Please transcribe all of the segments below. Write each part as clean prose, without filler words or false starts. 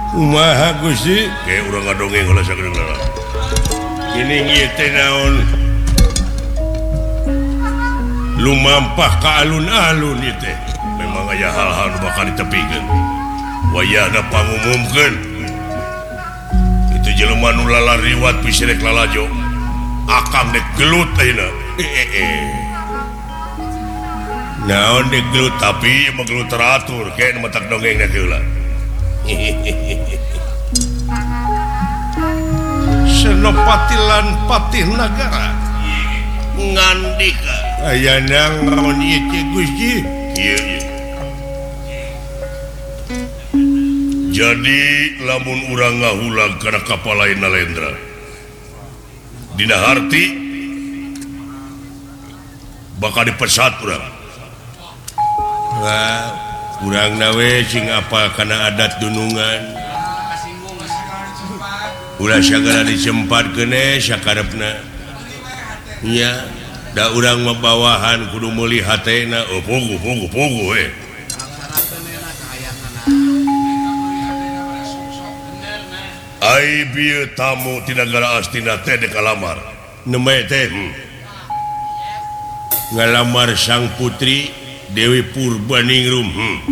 Kumaha Gusti? Kayak urang ngadongeng heula sakedeungna. Ini ieu teh naon? Lumampah ka alun-alun ieu teh. Memang aya hal-hal nu bakal ditepikeun. Wayahna pangumumkeun. Itu jelema nu lalariwat bisi rek lalajo. Akang dek gelut ayeuna. Naon dek gelut Tapi emang gelut teratur kayak nu matak dongengna heula. Senopati lan patih nagara. Ngandika. Aya naon ieu teh Gusti? Iya. Jadi lamun urang ngahulag kana kapal lain Nalendra. Dina harti bakal dipesat urang. Wah, urang nawe sing apal kana adat dunungan. Ulah sagala dicempatkeun sakarepna. Nya, da urang mah bawahan kudu meuli hatena. Oh, pogo we. Ai bieu tamu ti nagara Astina teh dek kalamar. Nembe teh ngalamar sang putri Dewi Purbaningrum.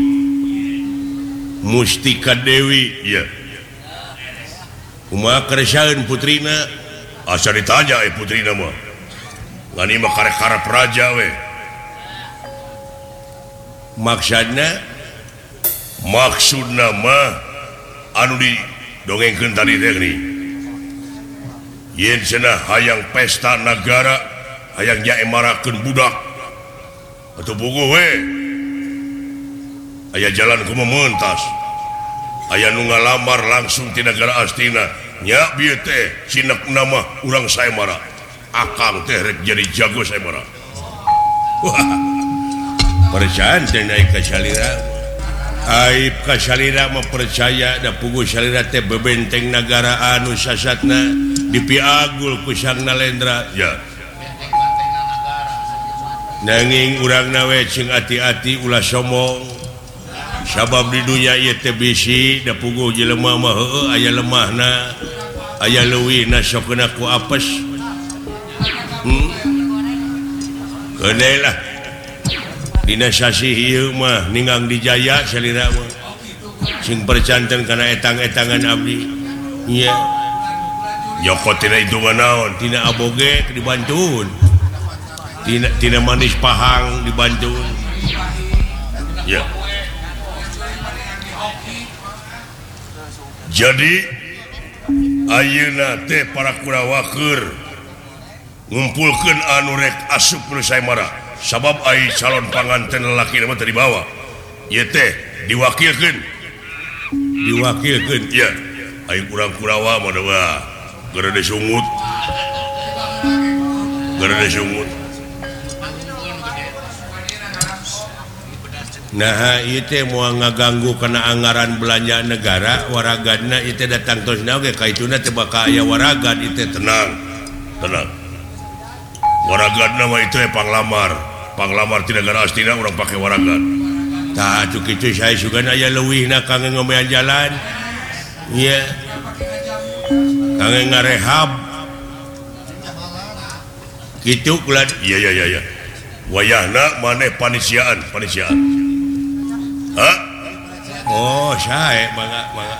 Mustika Dewi. Iya. Kumaha keresaheun putrina? Asa ditanya putrina mah. Ngani mah karep raja we. Maksudna mah anu di dongengkeun tadi teh ni. Yen cenah hayang pesta nagara, hayang nyaemarakeun budak. Atuh puguh we. Aya jalan kumaha meuntas. Aya nu ngalamar langsung ti nagara Astina. Nya bieu teh cinekna mah urang saemara. Akang teh rek jadi jago saemara. Wah. Percayaan teh naik ka salira. Aib ka salira mah percaya da puguh salira teh bebenteng nagara anu sasatna dipiagul ku Sang Nalendra. Ya. Nanging urangna we cing ati-ati ulah sombong. Sabab di dunia ieu teh bisi da puguh jelema mah heueuh aya lemahna, aya leuwihna sok kena ku apes. Keuneu lah. Dina sasi ieu mah ningang dijaya salira mah. Sing percanten kana etang-etangan abdi. Nya. Nyokot tina hitungan naon? Tina aboge dibantuun. Tina manis pahang dibantuun. Ya. Jadi ayeuna teh para Kurawa keur ngumpulkeun anu rek asup nu saemara. Sabab ai calon panganten lalaki mah teu dibawa. Ieu teh diwakilkeun. Ya. Ai urang Kurawa mah da gerede sungut. Nah, ieu teh moal ngaganggu kana anggaran belanja negara, waragadna ieu teh datang tos oge ka ituna teh bakal aya waragad ieu teh. Tenang. Waragadna mah itu panglamar. Panglamar ti nagara Astina urang pake waragad. Tah atuh kitu sae sugana aya leuwihna kangge ngomean jalan. Iya. Kangge ngarehab. Kitu kulat. Iya. Wayahna maneh panisiaan. Hah? Oh, sae mangga.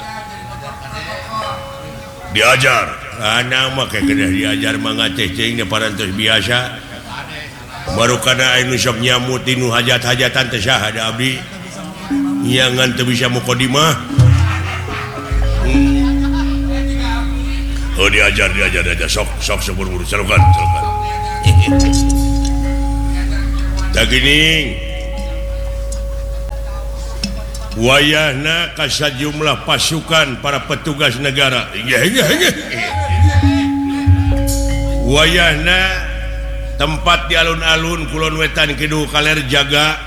Diajar. Anak mah kedah diajar mangga teh cing parantos biasa. Baru kana anu sok nyamut nu hajat-hajatan teh saha da abdi. Nya ngan teu bisa mukodimah. Oh diajar. Sok buru-buru celukan. Tak gini. Wayahna ka sajumlah pasukan para petugas negara. Wayahna tempat di alun-alun kulon wetan kidul kaler jaga.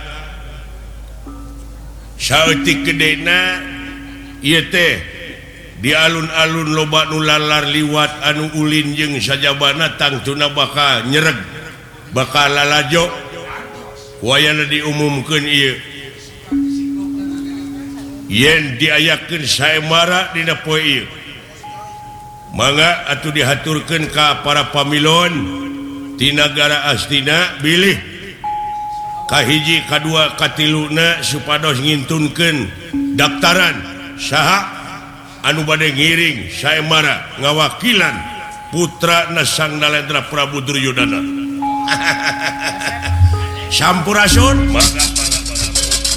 Saeutik gedena ieu teh di alun-alun loba nu lalar liwat anu ulin jeung sajabana tangtuna bakal nyereg, bakal lalajo. Wayahna diumumkeun ieu. yen diayakeun saemara dina poe ieu mangga atuh dihaturkeun ka para pamilon ti nagara astina bilih kahiji kadua katiluna supados ngintunkeun daftaran saha anu bade ngiring saemara ngawakilan putra Sang Nalendra Prabu Duryodana. Sampurasun.